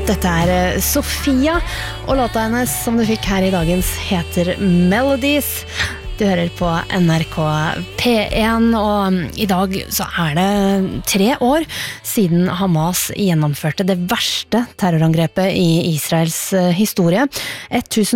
Dette Sofia, og låta hennes som du fikk her i dagens heter Melodies. Du hører på NRK P1, og i dag så det 3 år siden Hamas gjennomførte det verste terrorangrepet i Israels historie.